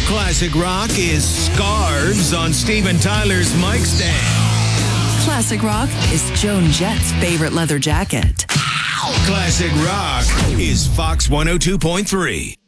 Classic rock is Scarves on Steven Tyler's mic stand. Classic rock is Joan Jett's favorite leather jacket. Classic rock is Fox 102.3.